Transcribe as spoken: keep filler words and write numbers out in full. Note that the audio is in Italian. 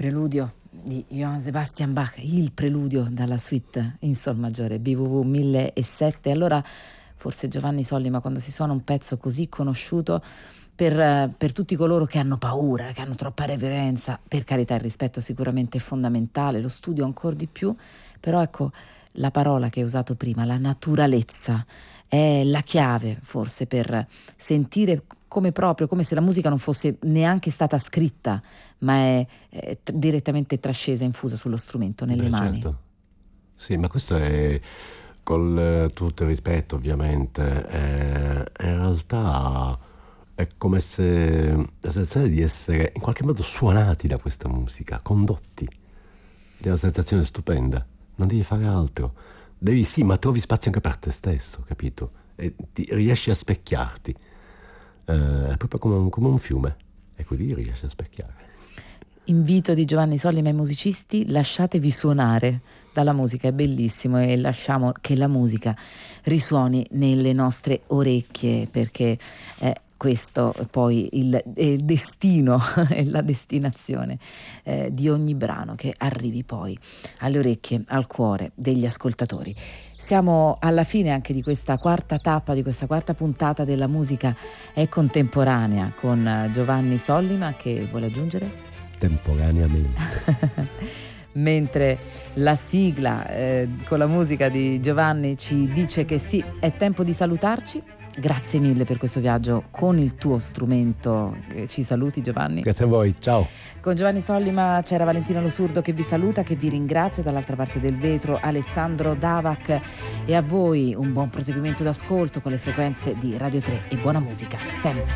Preludio di Johann Sebastian Bach, il preludio dalla suite in sol maggiore B W V millesettecento. Allora forse Giovanni Sollima, quando si suona un pezzo così conosciuto, per, per tutti coloro che hanno paura, che hanno troppa reverenza, per carità il rispetto sicuramente è fondamentale, lo studio ancora di più, però ecco la parola che hai usato prima, la naturalezza, è la chiave forse per sentire come proprio, come se la musica non fosse neanche stata scritta, ma è, è t- direttamente trascesa, infusa sullo strumento, nelle Beh, mani. certo. Sì, ma questo è, col eh, tutto il rispetto ovviamente, è, in realtà è come se la sensazione di essere in qualche modo suonati da questa musica, condotti. È una sensazione stupenda, non devi fare altro. Devi sì, ma trovi spazio anche per te stesso, capito? E ti, riesci a specchiarti. Eh, è proprio come un, come un fiume, e quindi riesci a specchiare. Invito di Giovanni Sollima ai musicisti: lasciatevi suonare dalla musica, è bellissimo, e lasciamo che la musica risuoni nelle nostre orecchie, perché è questo poi il, è il destino e la destinazione eh, di ogni brano, che arrivi poi alle orecchie, al cuore degli ascoltatori. Siamo alla fine anche di questa quarta tappa, di questa quarta puntata della musica è contemporanea con Giovanni Sollima, che vuole aggiungere? Temporaneamente. Mentre la sigla eh, con la musica di Giovanni ci dice che sì, è tempo di salutarci. Grazie mille per questo viaggio con il tuo strumento. Eh, ci saluti, Giovanni. Grazie a voi, ciao. Con Giovanni Sollima c'era Valentina Lo Surdo che vi saluta, che vi ringrazia. Dall'altra parte del vetro Alessandro Davac, e a voi un buon proseguimento d'ascolto con le frequenze di Radio tre e buona musica sempre.